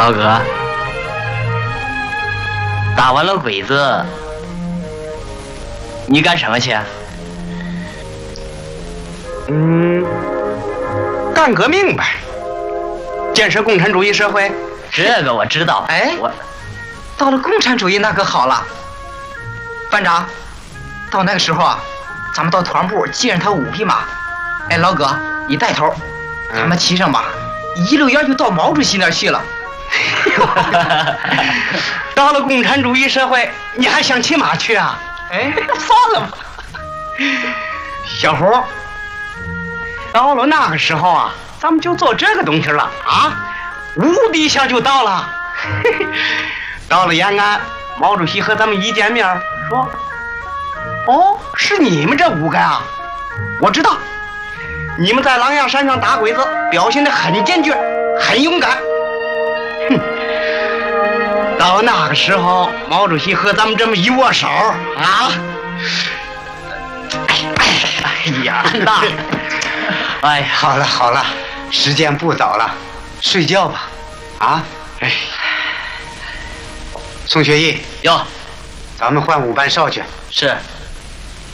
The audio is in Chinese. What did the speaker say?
老哥，打完了鬼子，你干什么去？ 干革命呗，建设共产主义社会。 这个我知道。 哎，到了共产主义那可好了，班长，到那个时候啊，咱们到团部借上他5匹马。哎，老哥，你带头，咱们骑上马，一溜烟就到毛主席那儿去了。 到了共产主义社会，你还想骑马去啊？ 哎，算了吧。 小胡，到了那个时候啊，咱们就做这个东西了啊，无敌下就到了。到了延安，毛主席和咱们一见面说：“哦，是你们这5个啊？我知道，你们在狼牙山上打鬼子，表现得很坚决，很勇敢。”哼，到那个时候，毛主席和咱们这么一握手啊，哎呀，那，哎，好了好了，时间不早了，睡觉吧，啊，哎，宋学义， 哟， 咱们换5班哨去。 是。